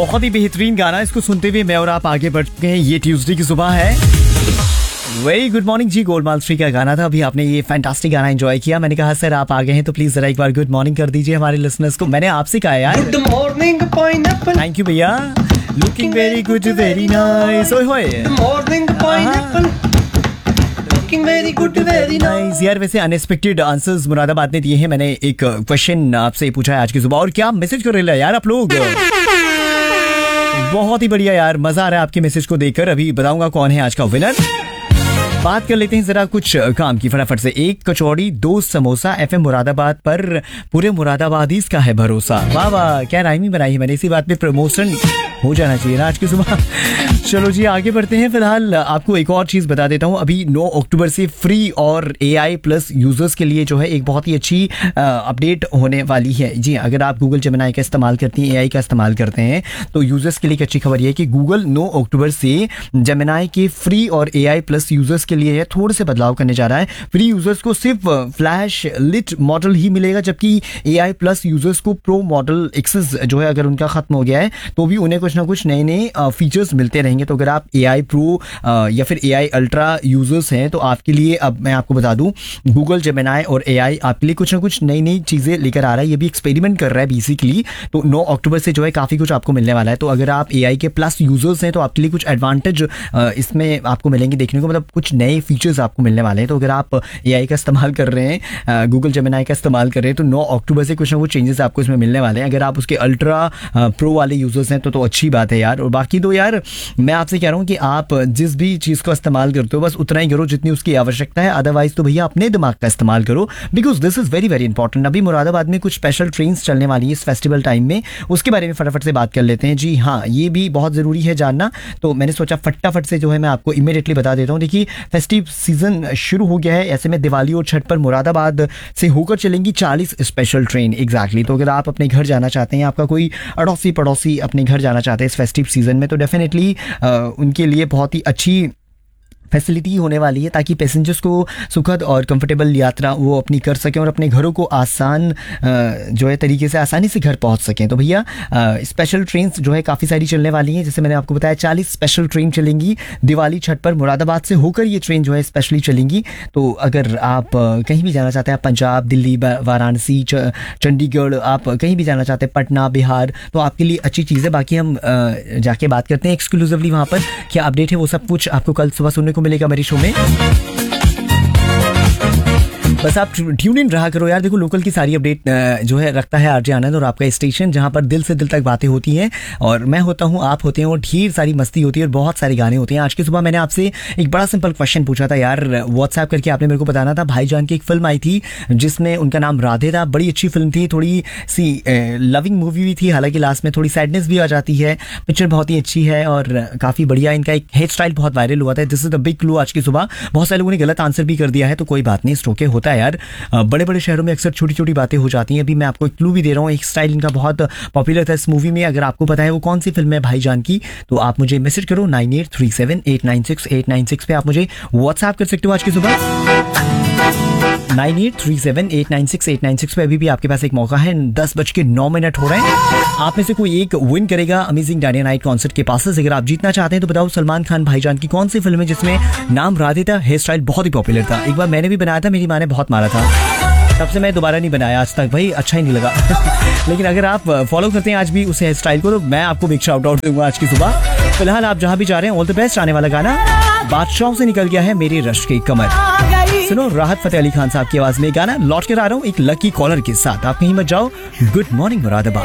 बहुत ही बेहतरीन गाना, इसको सुनते हुए मैं और आप आगे बढ़ चुके हैं। ये ट्यूसडे की सुबह है। वेरी गुड मॉर्निंग जी, गोलमाल 3 का गाना था। अभी आपने ये फैंटास्टिक गाना एंजॉय किया। मैंने कहा सर आप आ गए हैं तो प्लीज जरा एक बार गुड मॉर्निंग कर दीजिए हमारे लिसनर्स को। मैंने आपसे कहा यार good morning pineapple. Thank you भैया, looking very good very nice. ओए होए good morning pineapple, looking very good very nice. यार वैसे अनएक्सपेक्टेड आंसर्स मुरादाबाद ने दिए हैं। मैंने एक क्वेश्चन आपसे पूछा है आज की सुबह, और क्या मैसेज कर रहे हैं यार आप लोग। बहुत ही बढ़िया यार, मजा आ रहा है आपके मैसेज को देखकर। अभी बताऊंगा कौन है आज का विनर। बात कर लेते हैं जरा कुछ काम की फटाफट से। 1 कचौड़ी 2 समोसा, एफएम मुरादाबाद पर पूरे मुरादाबादीज का है भरोसा। वाह वाह, क्या राइमिंग बनाई है मैंने। इसी बात पे प्रमोशन हो जाना चाहिए ना आज की सुबह। चलो जी आगे बढ़ते हैं। फिलहाल आपको एक और चीज बता देता हूँ। अभी 9 अक्टूबर से फ्री और AI प्लस यूजर्स के लिए जो है एक बहुत ही अच्छी अपडेट होने वाली है। जी अगर आप गूगल जेमिनाई का इस्तेमाल करती हैं, AI का इस्तेमाल करते हैं, तो यूजर्स के लिए एक अच्छी खबर यह है कि गूगल 9 अक्टूबर से जेमिनाई के फ्री और AI प्लस यूजर्स के लिए थोड़े से बदलाव करने जा रहा है। फ्री यूजर्स को सिर्फ फ्लैश लिट मॉडल ही मिलेगा, जबकि AI प्लस यूजर्स को प्रो मॉडल एक्सेस जो है अगर उनका खत्म हो गया है तो भी उन्हें कुछ ना कुछ नए नए फीचर्स मिलते रहेंगे। तो अगर आप AI प्रो या फिर AI अल्ट्रा यूजर्स हैं तो आपके लिए अब मैं आपको बता दूं गूगल जेमिनाई और AI आपके लिए कुछ ना कुछ नई नई चीजें लेकर आ रहा है। ये भी एक्सपेरिमेंट कर रहा है बेसिकली। तो 9 अक्टूबर से जो है काफी कुछ आपको मिलने वाला है। तो अगर आप AI के प्लस यूजर्स हैं तो आपके लिए कुछ एडवांटेज इसमें आपको मिलेंगे देखने को, मतलब कुछ नए फीचर्स आपको मिलने वाले हैं। तो अगर आप AI का इस्तेमाल कर रहे हैं, गूगल जेमिनाई का इस्तेमाल कर रहे हैं, तो 9 अक्टूबर से कुछ ना कुछ चेंजेस आपको इसमें मिलने वाले हैं। अगर आप उसके अल्ट्रा प्रो वाले यूजर्स हैं तो अच्छी बात है यार। और बाकी तो यार मैं आपसे कह रहा हूँ कि आप जिस भी चीज़ का इस्तेमाल करते हो बस उतना ही करो जितनी उसकी आवश्यकता है। अदरवाइज तो भैया अपने दिमाग का इस्तेमाल करो, because this is very very important. अभी मुरादाबाद में कुछ स्पेशल ट्रेन चलने वाली है इस फेस्टिवल टाइम में, उसके बारे में फटाफट से बात कर लेते हैं। जी हाँ, ये भी बहुत ज़रूरी है जानना, तो मैंने सोचा फटाफट से जो है मैं आपको इमीडिएटली बता देता हूँ। देखिए फेस्टिव सीजन शुरू हो गया है, ऐसे में दिवाली और छठ पर मुरादाबाद से होकर चलेंगी 40 स्पेशल ट्रेन एग्जैक्टली। तो अगर आप अपने घर जाना चाहते हैं, आपका कोई अड़ोसी पड़ोसी अपने घर जाना चाहते हैं इस फेस्टिव सीजन में, तो डेफिनेटली उनके लिए बहुत ही अच्छी फैसिलिटी होने वाली है ताकि पैसेंजर्स को सुखद और कंफर्टेबल यात्रा वो अपनी कर सकें और अपने घरों को आसान जो है तरीके से आसानी से घर पहुंच सकें। तो भैया स्पेशल ट्रेन जो है काफ़ी सारी चलने वाली हैं। जैसे मैंने आपको बताया 40 स्पेशल ट्रेन चलेंगी दिवाली छठ पर मुरादाबाद से होकर ये ट्रेन जो है स्पेशली चलेंगी। तो अगर आप कहीं भी जाना चाहते हैं, आप पंजाब, दिल्ली, वाराणसी, चंडीगढ़, आप कहीं भी जाना चाहते हैं, पटना, बिहार, तो आपके लिए अच्छी चीज़ है। बाकी हम जाके बात करते हैं एक्सक्लूसिवली वहाँ पर क्या अपडेट है, वो सब कुछ आपको कल सुबह सुनने को मिलेगा मेरे शो में। बस आप ट्यून इन रहा करो यार। देखो लोकल की सारी अपडेट जो है रखता है आरजे आनंद और आपका स्टेशन, जहां पर दिल से दिल तक बातें होती हैं और मैं होता हूं, आप होते हैं और ढेर सारी मस्ती होती है और बहुत सारे गाने होते हैं। आज की सुबह मैंने आपसे एक बड़ा सिंपल क्वेश्चन पूछा था यार, व्हाट्सएप करके आपने मेरे को बताना था। भाईजान की एक फिल्म आई थी जिसमें उनका नाम राधे था, बड़ी अच्छी फिल्म थी, थोड़ी सी लविंग मूवी भी थी, हालांकि लास्ट में थोड़ी सैडनेस भी आ जाती है। पिक्चर बहुत ही अच्छी है और काफ़ी बढ़िया। इनका एक हेयर स्टाइल बहुत वायरल हुआ था, this is the big clue आज की सुबह। बहुत सारे लोगों ने गलत आंसर भी कर दिया है, तो कोई बात नहीं, स्ट्रोके होता है यार। बड़े बड़े शहरों में अक्सर छोटी छोटी बातें हो जाती हैं। अभी मैं आपको एक क्लू भी दे रहा हूँ, एक स्टाइल इनका बहुत पॉपुलर था इस मूवी में। अगर आपको पता है वो कौन सी फिल्म है भाईजान की, तो आप मुझे मैसेज करो 9837896896 पे। आप मुझे व्हाट्सएप कर सकते हो आज की सुबह 9837896896 पे। अभी भी आपके पास एक मौका है, 10:09 हो रहे हैं। आप में से कोई एक विन करेगा अमेजिंग डायना नाइट कॉन्सर्ट के पासेस। अगर आप जीतना चाहते हैं तो बताओ सलमान खान भाईजान की कौन सी फिल्म है जिसमें नाम राधे था, हेयर स्टाइल बहुत ही पॉपुलर था। एक बार मैंने भी बनाया था, मेरी माँ ने बहुत मारा था, तब से मैं दोबारा नहीं बनाया आज तक भाई, अच्छा ही नहीं लगा। लेकिन अगर आप फॉलो करते हैं आज भी उस हेयर स्टाइल को, तो मैं आपको बिग शाउट आउट दूंगा आज की सुबह। फिलहाल आप जहां भी जा रहे हैं, ऑल द बेस्ट। आने वाला गाना बादशाहों से निकल गया है मेरे रश की कमर। सुनो राहत फतेह अली खान साहब की आवाज में गाना। लौट कर आ रहा हूँ एक लकी कॉलर के साथ, आप कहीं मत जाओ। Good morning Moradabad.